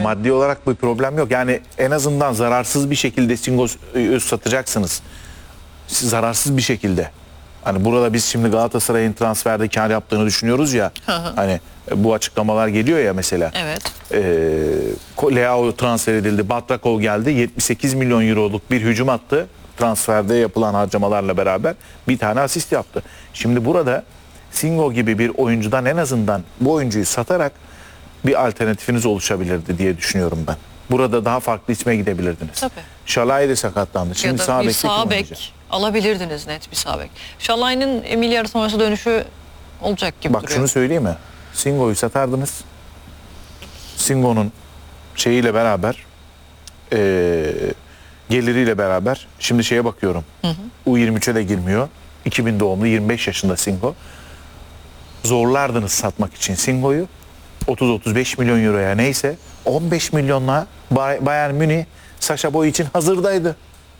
maddi olarak bir problem yok. Yani en azından zararsız bir şekilde Singo'yu satacaksınız. Zararsız bir şekilde. Hani burada biz şimdi Galatasaray'ın transferde kar yaptığını düşünüyoruz ya. Hani bu açıklamalar geliyor ya mesela. Evet. Leao transfer edildi. Batrakov geldi. 78 milyon euroluk bir hücum attı. Transferde yapılan harcamalarla beraber bir tane asist yaptı. Şimdi burada Singo gibi bir oyuncudan en azından bu oyuncuyu satarak bir alternatifiniz oluşabilirdi diye düşünüyorum ben. Burada daha farklı isme gidebilirdiniz. Tabii. Şalay da sakatlandı. Şimdi Ya da bir sağ sağ bek bek alabilirdiniz, net bir sağ bek. Şalay'ın Emilia arası sonrası dönüşü olacak gibi Bak duruyor. şunu söyleyeyim mi? Singo'yu satardınız. Singo'nun şeyiyle beraber geliriyle beraber şimdi şeye bakıyorum. U23'e de girmiyor. 2000 doğumlu 25 yaşında Singo. Zorlardınız satmak için Singo'yu. 30-35 milyon euroya neyse 15 milyonla Bayern Münih Sacha Boey için hazırdaydı.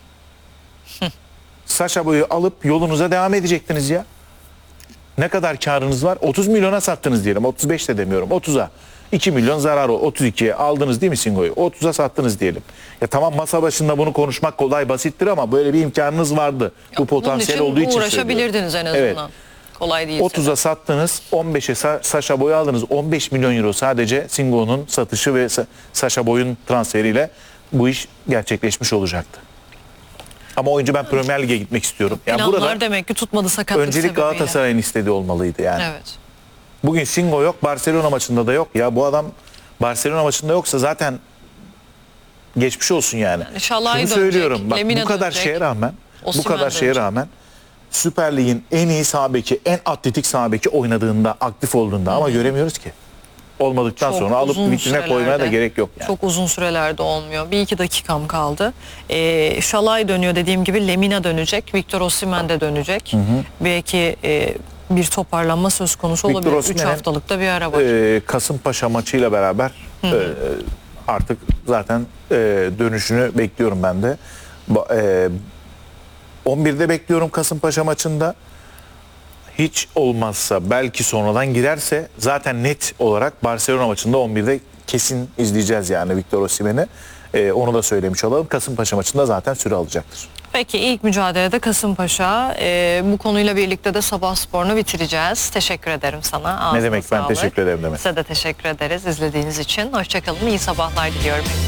Sacha Boey'i alıp yolunuza devam edecektiniz ya. Ne kadar karınız var? 30 milyona sattınız diyelim. 35 de demiyorum. 30'a. 2 milyon zarar o. 32'ye aldınız değil mi Singo'yu? 30'a sattınız diyelim. Ya tamam, masa başında bunu konuşmak kolay, basittir ama böyle bir imkanınız vardı. Bu potansiyel olduğu için uğraşabilirdiniz en azından. Evet. Kolay değilse. 30'a sattınız, 15'e Sacha Boey'i aldınız. 15 milyon euro sadece Singo'nun satışı ve Sacha Boey'in transferiyle bu iş gerçekleşmiş olacaktı. Ama oyuncu ben Premier Lig'e gitmek istiyorum. Yani Planlar burada demek ki tutmadı sakatlık öncelik sebebiyle. Galatasaray'ın istediği olmalıydı yani. Evet. Bugün Singo yok, Barcelona maçında da yok. Ya bu adam Barcelona maçında yoksa zaten geçmiş olsun yani. Şalay Şunu dönecek, söylüyorum. Bak Lemina bu kadar dönecek, şeye rağmen, Osimhen dönecek. Süper Lig'in en iyi sağ beki, en atletik sağ beki oynadığında, aktif olduğunda ama göremiyoruz ki. Olmadıktan Çok sonra alıp uzun vitrine koymaya da sürelerde, gerek yok yani. Çok uzun sürelerde olmuyor. 1-2 dakikam kaldı. Şalay dönüyor dediğim gibi, Lemina dönecek. Victor Osimhen de dönecek. Belki bir toparlanma söz konusu Victor olabilir. 3 Osimhen'in, haftalıkta bir ara var. Kasımpaşa maçıyla beraber artık zaten dönüşünü bekliyorum ben de. 11'de bekliyorum Kasımpaşa maçında. Hiç olmazsa belki sonradan girerse zaten net olarak Barcelona maçında 11'de kesin izleyeceğiz yani Victor Osimhen'i. Onu da söylemiş olalım. Kasımpaşa maçında zaten süre alacaktır. Peki ilk mücadelede Kasımpaşa. Bu konuyla birlikte de Sabah Spor'unu bitireceğiz. Teşekkür ederim sana. Ağzına Ne demek, ben sağlık. teşekkür ederim demek. Size de teşekkür ederiz izlediğiniz için. Hoşçakalın. İyi sabahlar diliyorum.